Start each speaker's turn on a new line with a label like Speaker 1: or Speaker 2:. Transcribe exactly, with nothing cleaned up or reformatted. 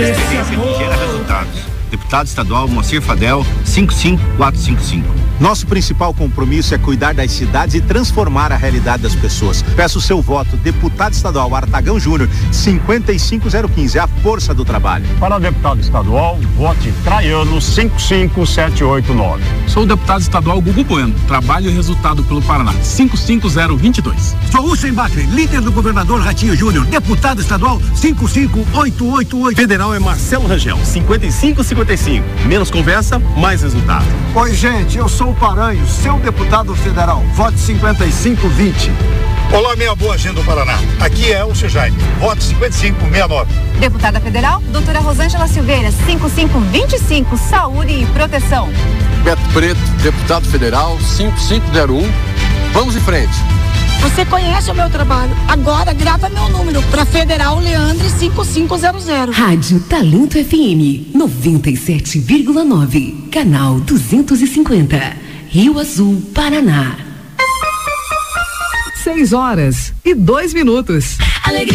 Speaker 1: Experiência que gera resultados. Deputado estadual Moacir Fadel, cinco cinco quatro cinco cinco.
Speaker 2: Nosso principal compromisso é cuidar das cidades e transformar a realidade das pessoas. Peço o seu voto, deputado estadual Artagão Júnior, cinquenta e cinco zero quinze, a força do trabalho.
Speaker 3: Para deputado estadual, vote Traiano, cinco cinco sete oito nove.
Speaker 4: Sou o deputado estadual Gugu Bueno, trabalho e resultado pelo Paraná, cinco cinco zero dois dois.
Speaker 5: Sou Hussein Bakri, líder do governador Ratinho Júnior, deputado estadual cinco cinco oito oito oito.
Speaker 6: Federal é Marcelo Rangel, cinquenta e cinco cinquenta e cinco. Menos conversa, mais resultado.
Speaker 7: Oi, gente, eu sou o Paranho, seu deputado federal. Vote cinquenta e cinco vinte.
Speaker 8: Olá, minha boa gente do Paraná. Aqui é o seu Jaime. Vote cinquenta e cinco sessenta e nove.
Speaker 9: Deputada federal, doutora Rosângela Silveira, cinco cinco vinte e cinco, saúde e proteção.
Speaker 10: Beto Preto, deputado federal, cinco cinco zero um. Vamos em frente.
Speaker 11: Você conhece o meu trabalho. Agora grava meu número para Federal Leandre cinco cinco zero zero.
Speaker 12: Rádio Talento F M noventa e sete vírgula nove, canal duzentos e cinquenta, Rio Azul, Paraná.
Speaker 13: Seis horas e dois minutos.